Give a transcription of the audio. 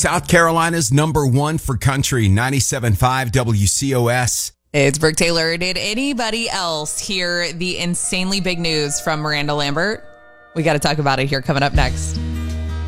South Carolina's number one for country, 97.5 WCOS. It's Brooke Taylor. Did anybody else hear the insanely big news from Miranda Lambert? We got to talk about it here coming up next.